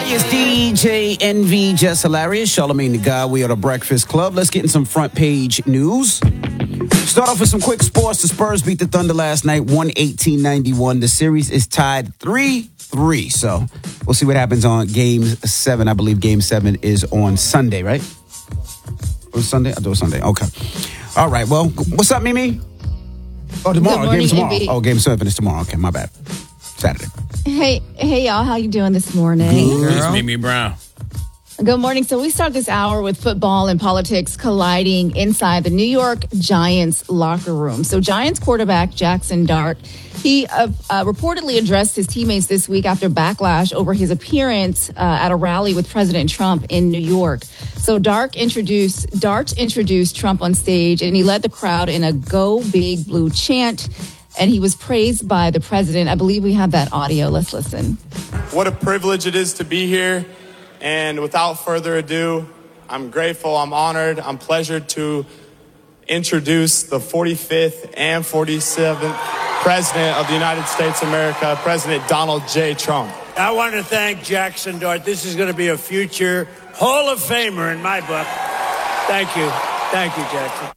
It's DJ NV, Just Hilarious, Charlamagne the God. We are the Breakfast Club. Let's get in some front page news. Start off with some quick sports. The Spurs beat the Thunder last night, 118-91. The series is tied 3-3. So we'll see what happens on Game 7. I believe Game 7 is on Sunday, right? It was Sunday? I thought it was Sunday. Okay. All right. Well, what's up, Mimi? Oh, tomorrow. Morning, Game tomorrow. AB. Oh, Game 7 is tomorrow. Okay, my bad. Saturday. Hey, y'all. How you doing this morning? It's Mimi Brown. Good morning. So we start this hour with football and politics colliding inside the New York Giants locker room. So Giants quarterback Jackson Dart, he reportedly addressed his teammates this week after backlash over his appearance at a rally with President Trump in New York. So Dart introduced Trump on stage, and he led the crowd in a "Go Big Blue" chant. And he was praised by the president. I believe we have that audio. Let's listen. What a privilege it is to be here. And without further ado, I'm grateful, I'm honored, I'm pleasured to introduce the 45th and 47th President of the United States of America, President Donald J. Trump. I want to thank Jackson Dart. This is going to be a future Hall of Famer in my book. Thank you. Thank you, Jackson.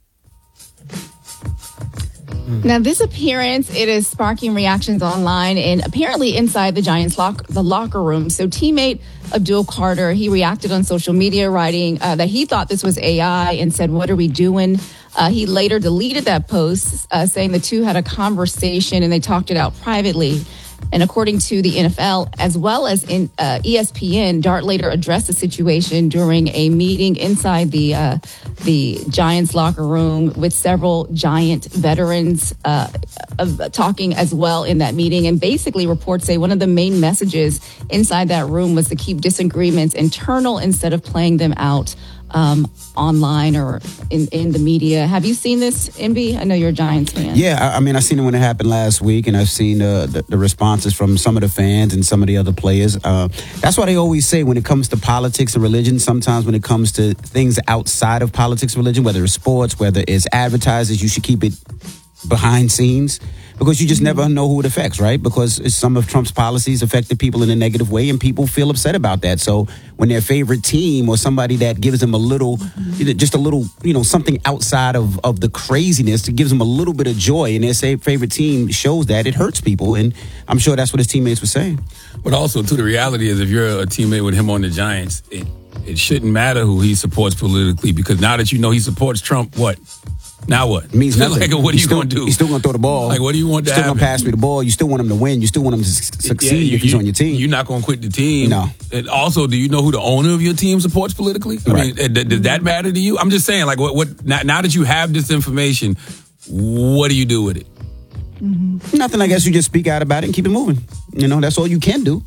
Now, this appearance, it is sparking reactions online and apparently inside the Giants locker room. So teammate Abdul Carter, he reacted on social media writing that he thought this was AI and said, "What are we doing?" He later deleted that post saying the two had a conversation and they talked it out privately. And according to the NFL, as well as in ESPN, Dart later addressed the situation during a meeting inside the Giants locker room with several Giant veterans talking as well in that meeting. And basically, reports say one of the main messages inside that room was to keep disagreements internal instead of playing them out online or in the media. Have you seen this, Envy? I know you're a Giants fan. Yeah, I mean, I seen it when it happened last week, and I've seen the responses from some of the fans and some of the other players. That's why they always say when it comes to politics and religion, sometimes when it comes to things outside of politics and religion, whether it's sports, whether it's advertisers, you should keep it behind scenes. Because you just never know who it affects, right? Because some of Trump's policies affected people in a negative way, and people feel upset about that. So when their favorite team or somebody that gives them a little, just a little, something outside of the craziness, that gives them a little bit of joy, and their favorite team shows that, it hurts people. And I'm sure that's what his teammates were saying. But also, too, the reality is if you're a teammate with him on the Giants, it shouldn't matter who he supports politically, because now that you know he supports Trump, what? Now what? It means nothing. Like, what are you going to do? He's still going to throw the ball. Like, what do you want to happen? Still going to pass me the ball. You still want him to win. You still want him to succeed if he's on your team. You're not going to quit the team. No. And also, do you know who the owner of your team supports politically? Right. I mean, does that matter to you? I'm just saying, like, what? Now that you have this information, what do you do with it? Mm-hmm. Nothing. I guess you just speak out about it and keep it moving. That's all you can do.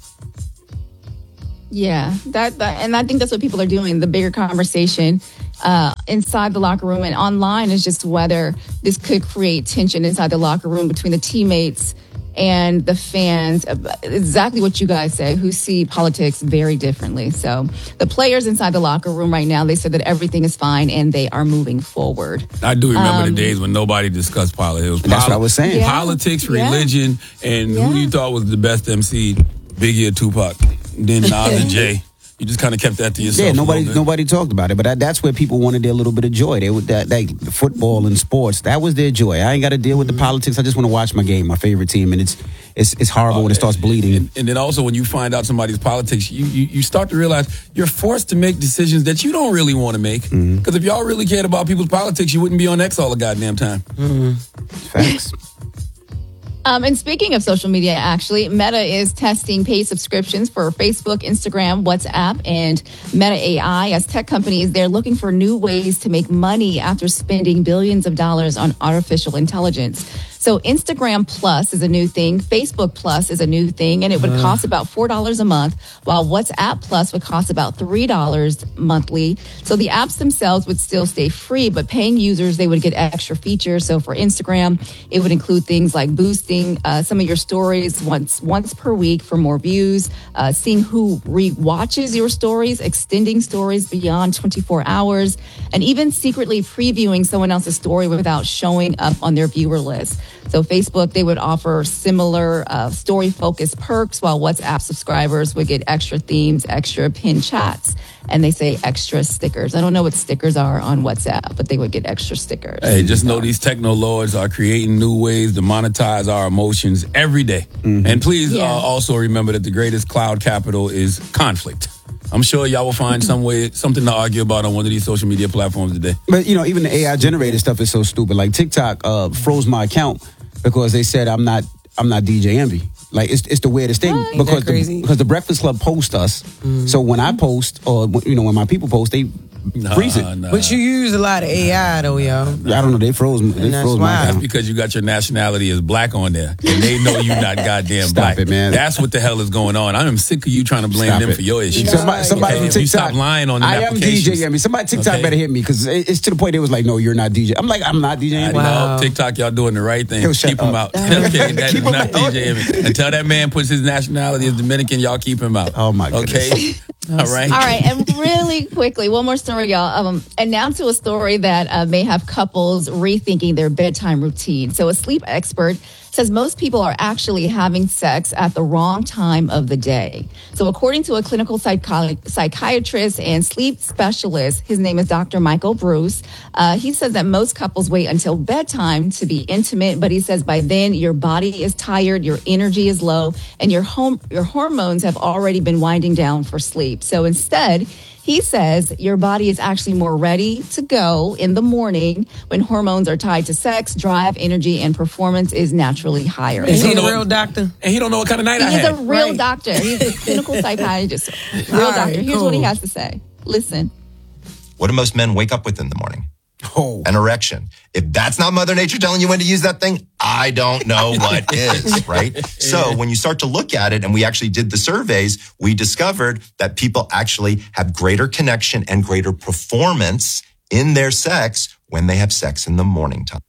Yeah, that and I think that's what people are doing. The bigger conversation inside the locker room and online is just whether this could create tension inside the locker room between the teammates and the fans. Exactly what you guys say, who see politics very differently. So the players inside the locker room right now, they said that everything is fine and they are moving forward. I do remember the days when nobody discussed politics. That's what I was saying. Yeah. Politics, religion, and who you thought was the best MC, Biggie or Tupac. Then Nas and Jay. You just kind of kept that to yourself. Yeah, nobody talked about it, but that's where people wanted their little bit of joy. They would that football and sports. That was their joy. I ain't got to deal with the politics. I just want to watch my game, my favorite team, and it's horrible when it starts bleeding. And then also when you find out somebody's politics, you start to realize you're forced to make decisions that you don't really want to make. Because if y'all really cared about people's politics, you wouldn't be on X all the goddamn time. Facts. And speaking of social media, actually, Meta is testing paid subscriptions for Facebook, Instagram, WhatsApp, and Meta AI. As tech companies, they're looking for new ways to make money after spending billions of dollars on artificial intelligence. So Instagram Plus is a new thing. Facebook Plus is a new thing, and it would cost about $4 a month, while WhatsApp Plus would cost about $3 monthly. So the apps themselves would still stay free, but paying users, they would get extra features. So for Instagram, it would include things like boosting some of your stories once per week for more views, seeing who re-watches your stories, extending stories beyond 24 hours, and even secretly previewing someone else's story without showing up on their viewer list. So Facebook, they would offer similar story-focused perks, while WhatsApp subscribers would get extra themes, extra pinned chats, and they say extra stickers. I don't know what stickers are on WhatsApp, but they would get extra stickers. Hey, just know these techno lords are creating new ways to monetize our emotions every day. And please also remember that the greatest cloud capital is conflict. I'm sure y'all will find something to argue about on one of these social media platforms today. But, even the AI generated stuff is so stupid. Like TikTok froze my account because they said I'm not DJ Envy. Like, it's the weirdest thing because the Breakfast Club posts us. So when I post, or when my people post, they freeze it. But you use a lot of AI though, yo. I don't know. They froze my account. That's because you got your nationality as black on there, and they know you're not goddamn black. Stop it, man. That's what the hell is going on. I am sick of you trying to blame them for your issues. Somebody from TikTok. If you stop lying on the applications. I am DJ Envy. Somebody TikTok better hit me because it's to the point they was like, no, you're not DJ. I'm like, I'm not DJ Envy. No, TikTok, y'all doing the right thing. Keep him out. Okay, that is not DJ Envy. Until that man puts his nationality as Dominican, y'all keep him out. Oh my goodness. Okay. All right, and really quickly, one more story, y'all. And now to a story that may have couples rethinking their bedtime routine. So a sleep expert says most people are actually having sex at the wrong time of the day. So according to a clinical psychiatrist and sleep specialist, his name is Dr. Michael Bruce, he says that most couples wait until bedtime to be intimate, but he says by then your body is tired, your energy is low, and your hormones have already been winding down for sleep. So instead, he says your body is actually more ready to go in the morning when hormones are tied to sex, drive, energy, and performance is naturally higher. Is he a real doctor? And he don't know what kind of night I had. He's a real doctor. He's a clinical psychiatrist. Real doctor. Here's what he has to say. Listen. What do most men wake up with in the morning? Oh. An erection. If that's not Mother Nature telling you when to use that thing, I don't know what is, right? So when you start to look at it, and we actually did the surveys, we discovered that people actually have greater connection and greater performance in their sex when they have sex in the morning time.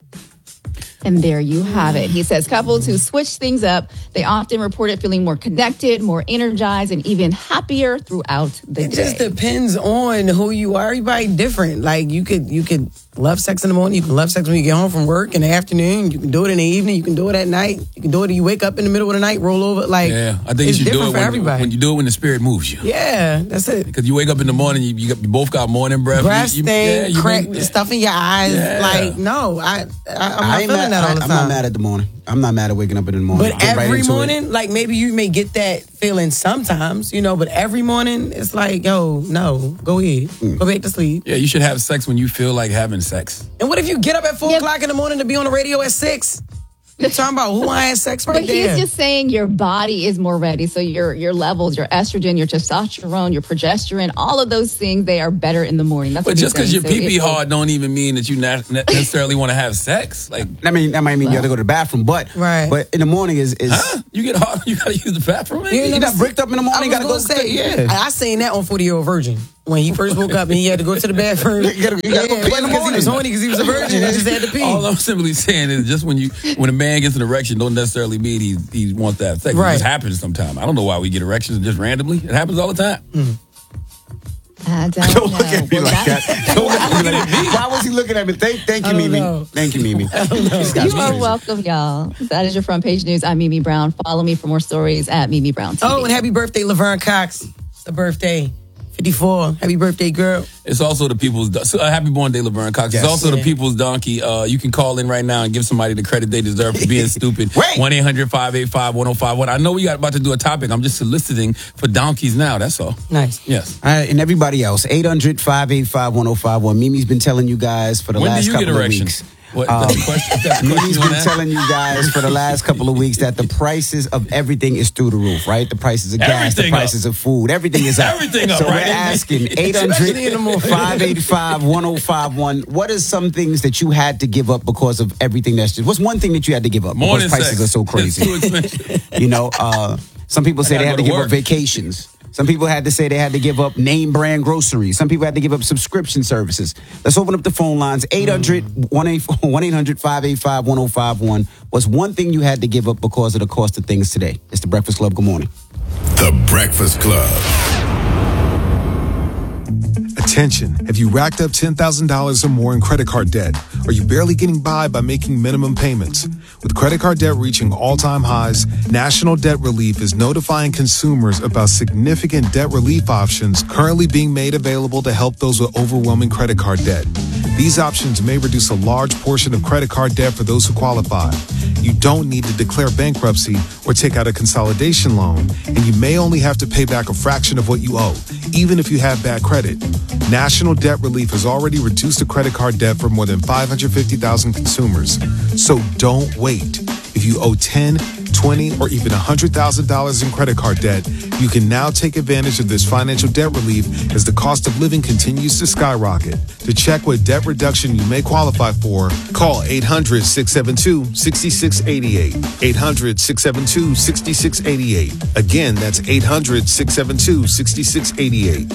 And there you have it. He says couples who switch things up, they often reported feeling more connected, more energized, and even happier throughout the day. It just depends on who you are. Everybody different. Like you could love sex in the morning. You can love sex when you get home from work in the afternoon. You can do it in the evening. You can do it at night. You can do it when you wake up in the middle of the night, roll over. Like, yeah, I think you should do it when you do it when the spirit moves you. Yeah, that's it. Because you wake up in the morning, you both got morning breath. Breath stink, stuff in your eyes. Yeah. Like, no, I'm not feeling that all the time. I'm not mad at the morning. I'm not mad at waking up in the morning. But every morning, like maybe you may get that feeling sometimes, but every morning it's like, yo, no, go ahead. Go back to sleep. Yeah, you should have sex when you feel like having sex. And what if you get up at 4 o'clock in the morning to be on the radio at 6? You're talking about who I had sex right there. But he's just saying your body is more ready. So your levels, your estrogen, your testosterone, your progesterone, all of those things, they are better in the morning. That's but just because your pee-pee hard don't even mean that you necessarily want to have sex. Like that might mean you have to go to the bathroom. But in the morning is you get hard, you got to use the bathroom. You got bricked up in the morning. You got to go say I seen that on 40-Year-Old Virgin. When he first woke up and he had to go to the bathroom. You gotta go play in the morning. He was horny because he was a virgin. He just had to pee. All I'm simply saying is just when a man gets an erection, don't necessarily mean he wants to have sex. Right. It just happens sometimes. I don't know why we get erections just randomly. It happens all the time. I don't know. Look at me like that. Why was he looking at me? Thank you, Mimi. Thank you, Mimi. You are welcome, y'all. That is your front page news. I'm Mimi Brown. Follow me for more stories at Mimi Brown TV. Oh, and happy birthday, Laverne Cox. It's a birthday. 54. Happy birthday, girl. It's also the people's... happy born day, Laverne Cox. Yes. It's also the people's donkey. You can call in right now and give somebody the credit they deserve for being stupid. 1-800-585-1051. I know we got about to do a topic. I'm just soliciting for donkeys now. That's all. Nice. Yes. And everybody else, 800-585-1051. Mimi's been telling you guys for the last couple of weeks. Mimi's been telling you guys for the last couple of weeks that the prices of everything is through the roof, right? The prices of gas, the prices of food, everything is up. Everything up, so right? we're asking 800-585-1051. What are some things that you had to give up because of everything what's one thing that you had to give up? Morning because prices sex. are so crazy. It's too expensive. Some people say they had to give up vacations. Some people had to say they had to give up name brand groceries. Some people had to give up subscription services. Let's open up the phone lines. 1-800-585-1051. What's one thing you had to give up because of the cost of things today? It's The Breakfast Club. Good morning. The Breakfast Club. Attention, have you racked up $10,000 or more in credit card debt? Are you barely getting by making minimum payments? With credit card debt reaching all-time highs, National Debt Relief is notifying consumers about significant debt relief options currently being made available to help those with overwhelming credit card debt. These options may reduce a large portion of credit card debt for those who qualify. You don't need to declare bankruptcy or take out a consolidation loan, and you may only have to pay back a fraction of what you owe, even if you have bad credit. National Debt Relief has already reduced the credit card debt for more than 550,000 consumers. So don't wait. If you owe $10, $20, or even $100,000 in credit card debt, you can now take advantage of this financial debt relief as the cost of living continues to skyrocket. To check what debt reduction you may qualify for, call 800-672-6688. 800-672-6688. Again, that's 800-672-6688.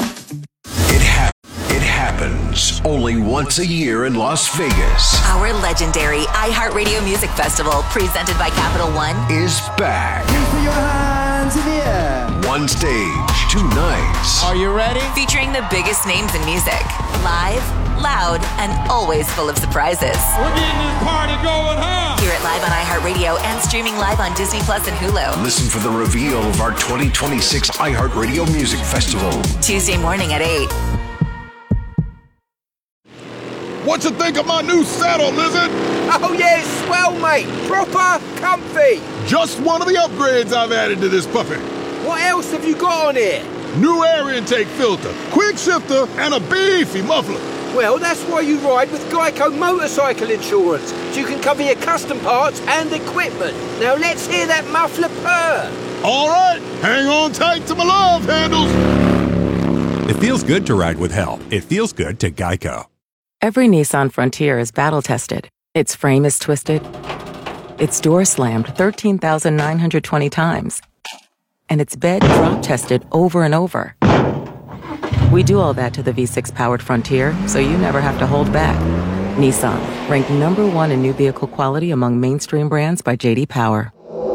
Only once a year in Las Vegas. Our legendary iHeartRadio Music Festival, presented by Capital One, is back. Put your hands in the air. One stage, 2 nights. Are you ready? featuring the biggest names in music. Live, loud, and always full of surprises. We're getting this party going, huh? Hear it live on iHeartRadio and streaming live on Disney Plus and Hulu. Listen for the reveal of our 2026 iHeartRadio Music Festival. Tuesday morning at 8. What you think of my new saddle, Lizard? Oh, yeah, it's swell, mate. Proper comfy. Just one of the upgrades I've added to this puppy. What else have you got on here? New air intake filter, quick shifter, and a beefy muffler. Well, that's why you ride with Geico Motorcycle Insurance, so you can cover your custom parts and equipment. Now let's hear that muffler purr. All right, hang on tight to my love handles. It feels good to ride with help. It feels good to Geico. Every Nissan Frontier is battle-tested. Its frame is twisted. Its door slammed 13,920 times. And its bed drop-tested over and over. We do all that to the V6-powered Frontier, so you never have to hold back. Nissan, ranked #1 in new vehicle quality among mainstream brands by J.D. Power.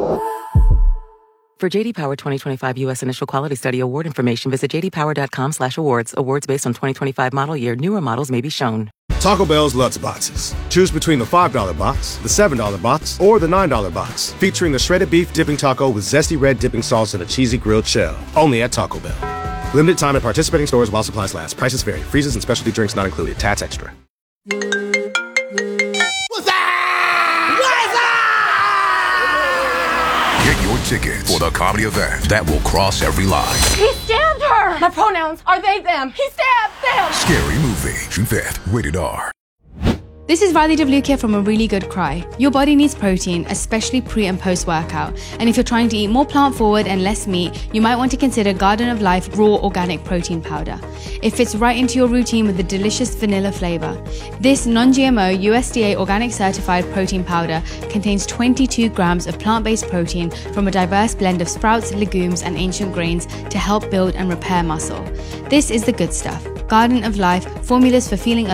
For J.D. Power 2025 U.S. Initial Quality Study award information, visit jdpower.com/awards. Awards based on 2025 model year. Newer models may be shown. Taco Bell's Lutz Boxes. Choose between the $5 box, the $7 box, or the $9 box. Featuring a shredded beef dipping taco with zesty red dipping sauce and a cheesy grilled shell. Only at Taco Bell. Limited time at participating stores while supplies last. Prices vary. Freezes and specialty drinks not included. Tats extra. Get your tickets for the comedy event that will cross every line. He stabbed her! My pronouns are they, them. He stabbed them! Scary movie. June 5th. Rated R. This is Vali Devluke here from A Really Good Cry. Your body needs protein, especially pre and post workout. And if you're trying to eat more plant forward and less meat, you might want to consider Garden of Life Raw Organic Protein Powder. It fits right into your routine with a delicious vanilla flavor. This non-GMO USDA organic certified protein powder contains 22 grams of plant-based protein from a diverse blend of sprouts, legumes, and ancient grains to help build and repair muscle. This is the good stuff. Garden of Life, formulas for feeling